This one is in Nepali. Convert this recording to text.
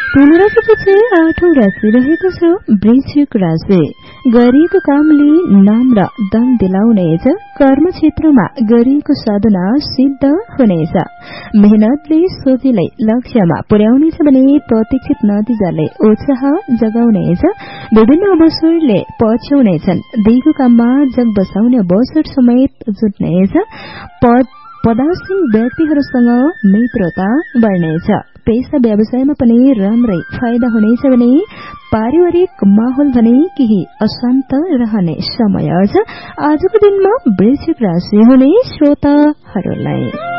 तुलराशिपछि 8औं राशि रहेको छ वृश्चिक राशि। गरिएको कामले नाम र दम दिलाउनेछ। कर्म क्षेत्रमा गरिएको साधना सिद्ध हुनेछ। मेहनतले सोचेलाई लक्ष्यमा पुर्याउनेछ भने प्रतीक्षित नतिजाले उत्साह जगाउनेछ। विभिन्न अवसरले पछ्याउनेछन्। दिगो काममा जग बसाउने अवसर समेत जुट्नेछ। पदासीन व्यक्तिहरूसँग मित्रता बढ्नेछ। पेशा व्यवसायमा पनि राम्रै फाइदा हुनेछ भने पारिवारिक माहौल भने केही अशान्त रहने समय छ आजको दिनमा वृश्चिक राशि हुने श्रोताहरूलाई।